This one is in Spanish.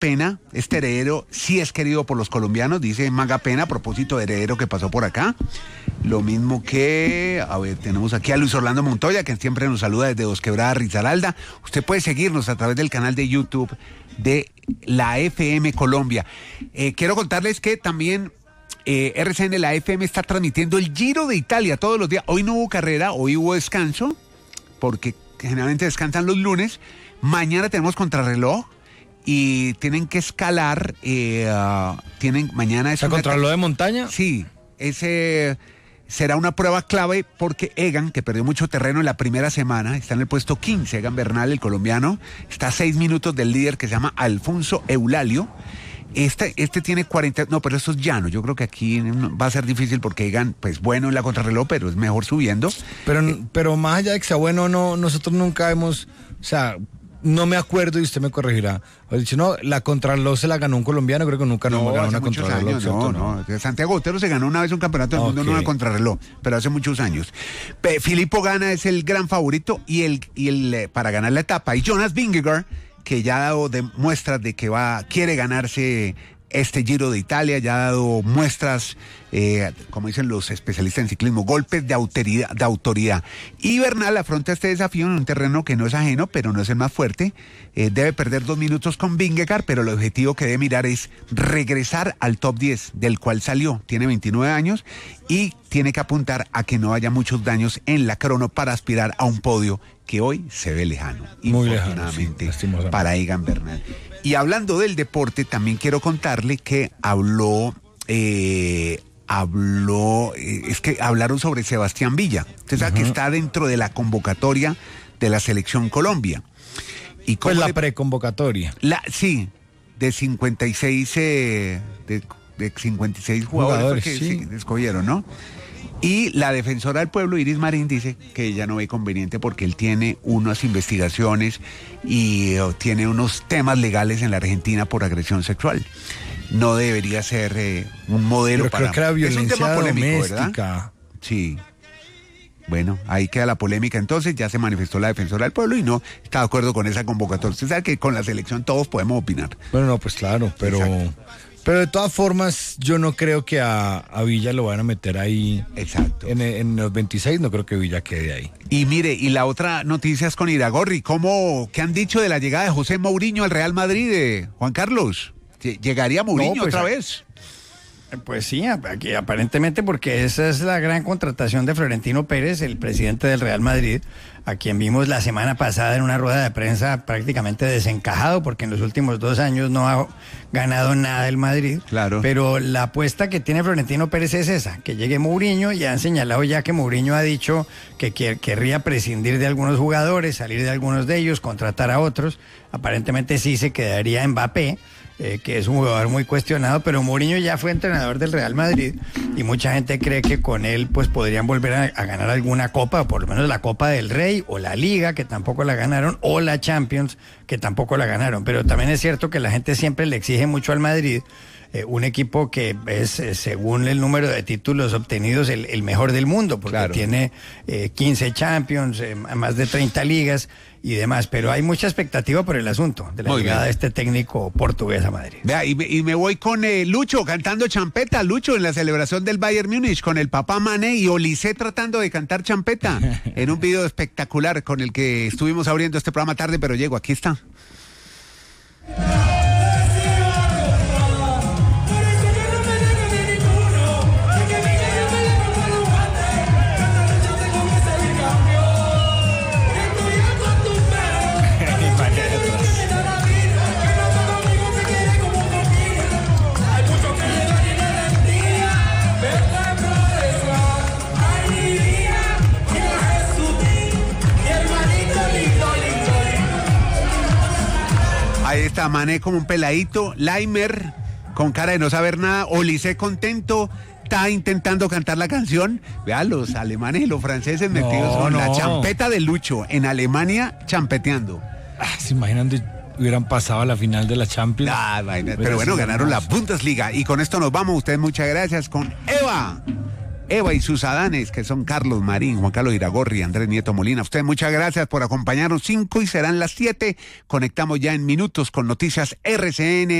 Pena, este heredero sí es querido por los colombianos, dice Maga Pena, a propósito de heredero que pasó por acá. Lo mismo que, a ver, tenemos aquí a Luis Orlando Montoya, que siempre nos saluda desde Dos Quebradas, Risaralda. Usted puede seguirnos a través del canal de YouTube de la FM Colombia. Quiero contarles que también RCN, la FM, está transmitiendo el Giro de Italia todos los días. Hoy no hubo carrera, hoy hubo descanso, porque generalmente descansan los lunes. Mañana tenemos contrarreloj. Y tienen que escalar, mañana es ¿La contrarreloj de montaña? Sí, ese será una prueba clave porque Egan, que perdió mucho terreno en la primera semana, está en el puesto 15, Egan Bernal, el colombiano, está a 6 minutos del líder que se llama Alfonso Eulalio. Este tiene 40, no, pero esto es llano, yo creo que aquí va a ser difícil porque Egan, pues bueno en la contrarreloj, pero es mejor subiendo. Pero más allá de que sea bueno o no, nosotros nunca hemos, o sea, no me acuerdo y usted me corregirá. Ha dicho, no, la contrarreloj se la ganó un colombiano, creo que nunca nos ganó una contrarreloj. No. Santiago Otero se ganó una vez un campeonato del mundo en una contrarreloj, pero hace muchos años. Filippo Ganna es el gran favorito y el para ganar la etapa. Y Jonas Vingegaard, que ya ha dado muestras de que quiere ganarse este Giro de Italia, ya ha dado muestras, como dicen los especialistas en ciclismo, golpes de autoridad. Y Bernal afronta este desafío en un terreno que no es ajeno, pero no es el más fuerte. Debe perder 2 minutos con Vingegaard, pero el objetivo que debe mirar es regresar al top 10, del cual salió. Tiene 29 años y tiene que apuntar a que no haya muchos daños en la crono para aspirar a un podio que hoy se ve lejano. Muy lejano, sí, para Egan Bernal. Y hablando del deporte, también quiero contarle que es que hablaron sobre Sebastián Villa. Usted sabe que está dentro de la convocatoria de la Selección Colombia. ¿Y pues la preconvocatoria. Sí, de 56, de 56 jugadores que sí escogieron, ¿no? Y la defensora del pueblo, Iris Marín, dice que ella no ve conveniente porque él tiene unas investigaciones y tiene unos temas legales en la Argentina por agresión sexual. No debería ser un modelo. Pero creo que era violencia es un tema polémico, doméstica. ¿verdad? Sí. Bueno, ahí queda la polémica. Entonces ya se manifestó la defensora del pueblo y no está de acuerdo con esa convocatoria. Usted sabe que con la selección todos podemos opinar. Bueno, no, pues claro, pero... Exacto. Pero de todas formas, yo no creo que a Villa lo van a meter ahí. Exacto. En los 26 no creo que Villa quede ahí. Y mire, y la otra noticia es con Iragorri. ¿Qué han dicho de la llegada de José Mourinho al Real Madrid, Juan Carlos? ¿Llegaría Mourinho otra vez? Pues sí, aquí aparentemente, porque esa es la gran contratación de Florentino Pérez, el presidente del Real Madrid, a quien vimos la semana pasada en una rueda de prensa prácticamente desencajado, porque en los últimos 2 años no ha ganado nada el Madrid. Claro. Pero la apuesta que tiene Florentino Pérez es esa, que llegue Mourinho, y han señalado ya que Mourinho ha dicho que querría prescindir de algunos jugadores, salir de algunos de ellos, contratar a otros. Aparentemente sí se quedaría Mbappé, que es un jugador muy cuestionado, pero Mourinho ya fue entrenador del Real Madrid y mucha gente cree que con él pues podrían volver a ganar alguna copa, o por lo menos la Copa del Rey, o la Liga, que tampoco la ganaron, o la Champions, que tampoco la ganaron. Pero también es cierto que la gente siempre le exige mucho al Madrid, un equipo que es, según el número de títulos obtenidos, el mejor del mundo, porque claro, tiene 15 Champions, más de 30 ligas y demás, pero hay mucha expectativa por el asunto de la llegada de este técnico portugués a Madrid. Vea, y me voy con Lucho cantando champeta, Lucho en la celebración del Bayern Múnich, con el papá Mané y Olise tratando de cantar champeta, en un video espectacular con el que estuvimos abriendo este programa tarde, pero llego, aquí está. Ahí está Mané como un peladito, Laimer con cara de no saber nada, Olise contento, está intentando cantar la canción. Vean los alemanes y los franceses metidos con la champeta de Lucho, en Alemania champeteando. ¿Se imaginan hubieran pasado a la final de la Champions? Pero bueno, ganaron la Bundesliga. Y con esto nos vamos, ustedes muchas gracias con Eva. Eva y sus Adanes, que son Carlos Marín, Juan Carlos Iragorri, Andrés Nieto Molina. Usted, muchas gracias por acompañarnos. 5 y serán las 7. Conectamos ya en minutos con Noticias RCN.